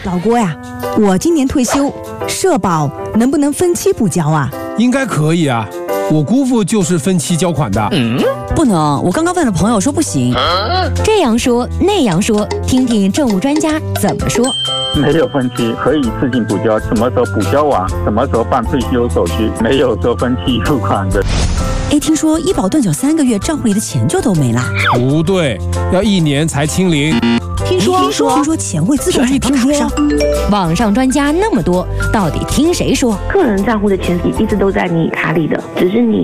老郭呀，我今年退休，社保能不能分期补交啊？ 应该可以啊，我姑父就是分期交款的。 不能，我刚刚问了朋友说不行。 这样说那样说，听听政务专家怎么说。 没有分期，可以一次性补交，什么时候补交完，什么时候办退休手续，没有说分期付款的。 听说医保断缴3个月，账户里的钱就都没了。 不对，要1年才清零。 听说钱会自动转到卡上。 网上专家那么多，到底听谁说？ 个人账户的钱一直都在你卡里的，只是你